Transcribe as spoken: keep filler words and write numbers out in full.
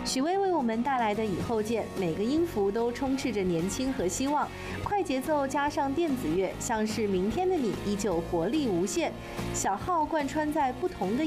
许巍为我们带来的《以后见》，每个音符都充斥着年轻和希望。快节奏加上电子乐，像是明天的你依旧活力无限。小号贯穿在不同的